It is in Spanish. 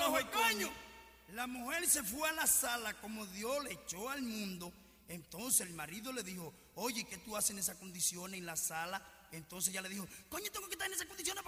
bajo el coño. La mujer se fue a la sala como Dios le echó al mundo. Entonces el marido le dijo, oye, ¿qué tú haces en esas condiciones en la sala? Entonces ella le dijo, coño, tengo que estar en esas condiciones